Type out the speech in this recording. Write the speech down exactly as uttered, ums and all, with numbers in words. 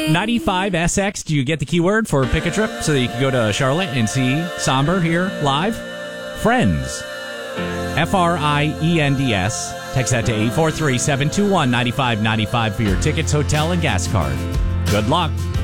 ninety-five S X, do you get the keyword for pick a trip so that you can go to Charlotte and see Somber here live? Friends. F R I E N D S. Text that to eight four three, seven two one, nine five nine five for your tickets, hotel, and gas card. Good luck.